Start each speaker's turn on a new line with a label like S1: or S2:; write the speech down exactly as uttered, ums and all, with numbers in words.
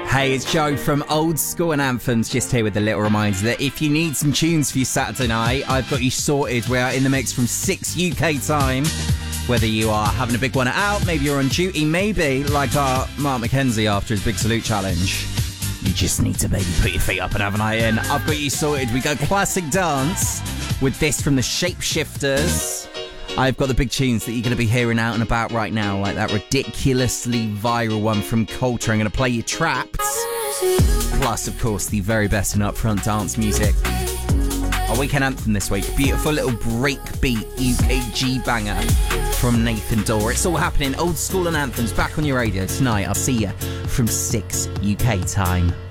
S1: Hey, it's Joe from Old School and Anthems, just here with a little reminder that if you need some tunes for your Saturday night, I've got you sorted. We're out in the mix from six U K time. Whether you are having a big one out, maybe you're on duty, maybe like our Mark McKenzie after his Big Salute Challenge, you just need to maybe put your feet up and have a night in. I've got you sorted. We go classic dance with this from the Shapeshifters. I've got the big tunes that you're going to be hearing out and about right now, like that ridiculously viral one from Coulter. I'm going to play you Trapped. Plus, of course, the very best in upfront dance music. Our weekend anthem this week, beautiful little breakbeat U K G banger from Nathan Dorr. It's all happening, Old School and Anthems, back on your radio tonight. I'll see you from six U K time.